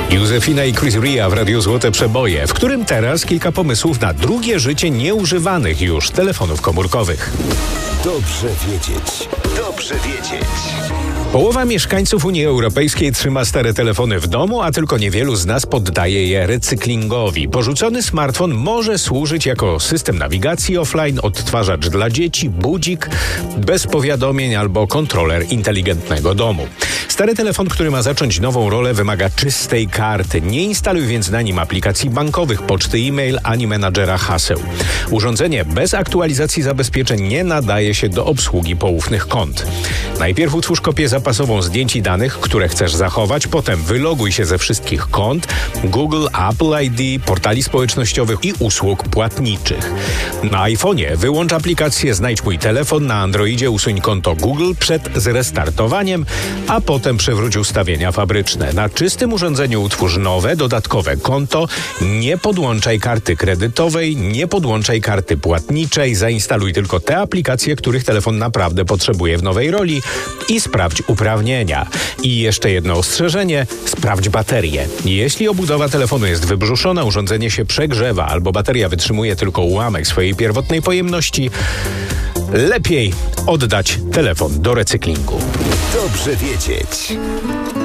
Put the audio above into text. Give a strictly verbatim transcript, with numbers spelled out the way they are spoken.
Józefina i Chris Ria w Radiu Złote Przeboje, w którym teraz kilka pomysłów na drugie życie nieużywanych już telefonów komórkowych. Dobrze wiedzieć. Dobrze wiedzieć. Połowa mieszkańców Unii Europejskiej trzyma stare telefony w domu, a tylko niewielu z nas poddaje je recyklingowi. Porzucony smartfon może służyć jako system nawigacji offline, odtwarzacz dla dzieci, budzik, bez powiadomień albo kontroler inteligentnego domu. Stary telefon, który ma zacząć nową rolę, wymaga czystej karty. Nie instaluj więc na nim aplikacji bankowych, poczty e-mail ani menadżera haseł. Urządzenie bez aktualizacji zabezpieczeń nie nadaje się do obsługi poufnych kont. Najpierw utwórz kopię zapasową zdjęć i danych, które chcesz zachować, potem wyloguj się ze wszystkich kont, Google, Apple I D, portali społecznościowych i usług płatniczych. Na iPhone'ie wyłącz aplikację Znajdź mój telefon, na Androidzie usuń konto Google przed zrestartowaniem, a potem przywróć ustawienia fabryczne. Na czystym urządzeniu utwórz nowe, dodatkowe konto, nie podłączaj karty kredytowej, nie podłączaj karty płatniczej, zainstaluj tylko te aplikacje, których telefon naprawdę potrzebuje w nowej roli i sprawdź uprawnienia. I jeszcze jedno ostrzeżenie, sprawdź baterię. Jeśli obudowa telefonu jest wybrzuszona, urządzenie się przegrzewa albo bateria wytrzymuje tylko ułamek swojej pierwotnej pojemności, lepiej oddać telefon do recyklingu. Dobrze wiedzieć.